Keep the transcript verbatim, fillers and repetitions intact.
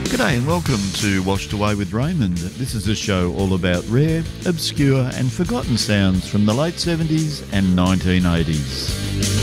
G'day and welcome to Washed Away with Raymond. This is a show all about rare, obscure and forgotten sounds from the late seventies and nineteen eighties.